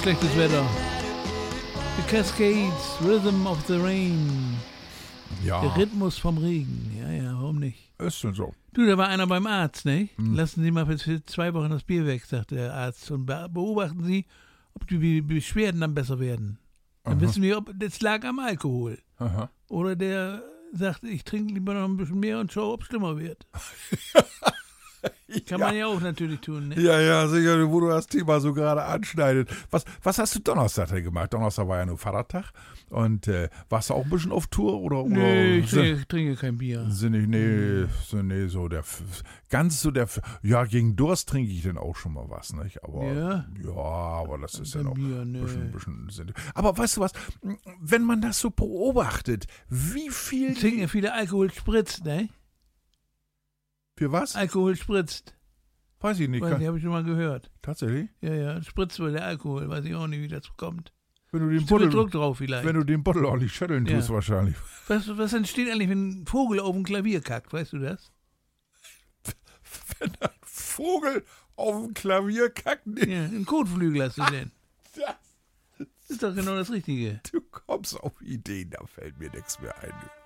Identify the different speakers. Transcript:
Speaker 1: schlechtes Wetter. The Cascades, Rhythm of the Rain.
Speaker 2: Ja.
Speaker 1: Der Rhythmus vom Regen. Ja, warum nicht?
Speaker 2: Ist schon so.
Speaker 1: Du, da war einer beim Arzt, ne? Lassen Sie mal für 2 Wochen das Bier weg, sagt der Arzt. Und beobachten Sie, ob die Beschwerden dann besser werden. Dann wissen wir, ob das lag am Alkohol.
Speaker 2: Aha.
Speaker 1: Oder der sagt, ich trinke lieber noch ein bisschen mehr und schau, ob es schlimmer wird. Kann man ja auch natürlich tun, ne?
Speaker 2: Ja, sicher, wo du das Thema so gerade anschneidest. Was hast du Donnerstag denn gemacht? Donnerstag war ja nur Vatertag. Und warst du auch ein bisschen auf Tour? Oder
Speaker 1: Nee, ich trinke kein Bier.
Speaker 2: Ja, gegen Durst trinke ich dann auch schon mal was, nicht? Aber,
Speaker 1: Ja?
Speaker 2: Aber das ist ja noch
Speaker 1: Bier,
Speaker 2: ein bisschen. Aber weißt du was, wenn man das so beobachtet, wie viel...
Speaker 1: Trinken ja viele Alkohol spritzt, ne?
Speaker 2: Für was?
Speaker 1: Alkohol spritzt.
Speaker 2: Weiß ich nicht.
Speaker 1: Die habe ich schon mal gehört.
Speaker 2: Tatsächlich?
Speaker 1: Ja, spritzt wohl der Alkohol. Weiß ich auch nicht, wie das kommt.
Speaker 2: Wenn du den
Speaker 1: Druck drauf vielleicht.
Speaker 2: Wenn du den Bottle auch nicht schütteln tust, wahrscheinlich.
Speaker 1: Was entsteht eigentlich, wenn ein Vogel auf dem Klavier kackt? Weißt du das?
Speaker 2: Wenn ein Vogel auf dem Klavier kackt? Nee.
Speaker 1: Ja, ein Kotflügel hast du denn. Das ist doch genau das Richtige.
Speaker 2: Du kommst auf Ideen, da fällt mir nichts mehr ein.